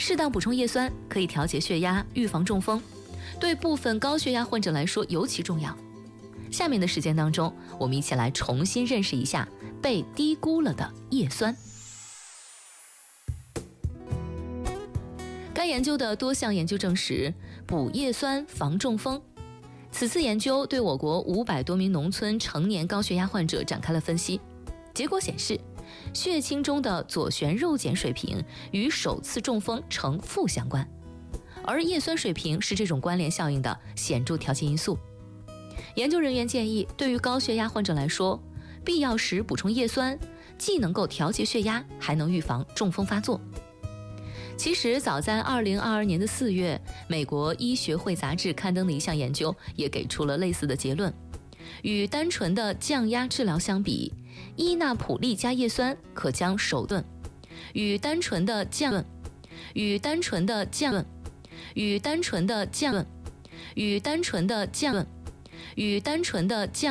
适当补充叶酸可以调节血压，预防中风，对部分高血压患者来说尤其重要。下面的时间当中，我们一起来重新认识一下被低估了的叶酸。该研究的多项研究证实，补叶酸防中风。此次研究对我国500多名农村成年高血压患者展开了分析，结果显示，血清中的左旋肉碱水平与首次中风呈负相关，而叶酸水平是这种关联效应的显著调节因素。研究人员建议，对于高血压患者来说，必要时补充叶酸，既能够调节血压，还能预防中风发作。其实早在2022年的4月，美国医学会杂志刊登的一项研究也给出了类似的结论。与单纯的降压治疗相比，依那普利加叶酸可将手段与单纯的降